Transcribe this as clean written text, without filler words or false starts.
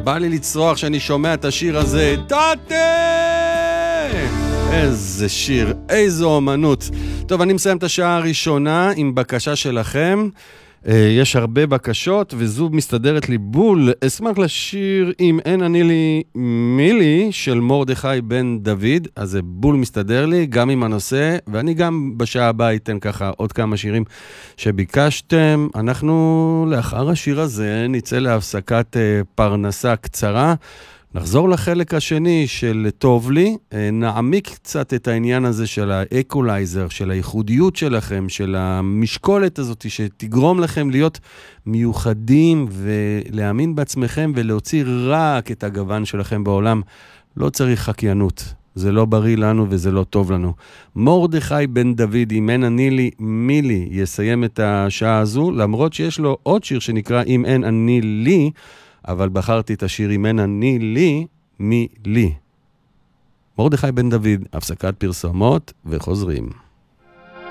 בא לי לצרוח שאני שומע את השיר הזה. איזה שיר, איזו אומנות. טוב, אני מסיים את השעה הראשונה עם בקשה שלכם. יש הרבה בקשות, וזו מסתדרת לי בול. אשמח לשיר אם אין אני לי מילי של מרדכי בן דוד, אז זה בול מסתדר לי, גם עם הנושא, ואני גם בשעה הבאה אתן ככה עוד כמה שירים שביקשתם. אנחנו לאחר השיר הזה נצא להפסקת פרנסה קצרה, נחזור לחלק השני של טוב לי, נעמיק קצת את העניין הזה של האקולייזר, של הייחודיות שלכם, של המשקולת הזאת שתגרום לכם להיות מיוחדים ולהאמין בעצמכם ולהוציא רק את הגוון שלכם בעולם. לא צריך חקיינות, זה לא בריא לנו וזה לא טוב לנו. מרדכי בן דוד, אם אין אני לי מילי, יסיים את השעה הזו, למרות שיש לו עוד שיר שנקרא אם אין אני לי, אבל בחרתי את השיר אם אין אני לי, מי לי. מרדכי בן דוד, הפסקת פרסומות וחוזרים.